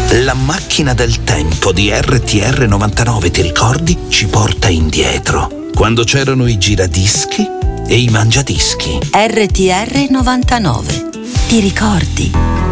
La macchina del tempo di RTR 99, ti ricordi? Ci porta indietro, quando c'erano i giradischi e i mangiadischi. RTR 99, ti ricordi?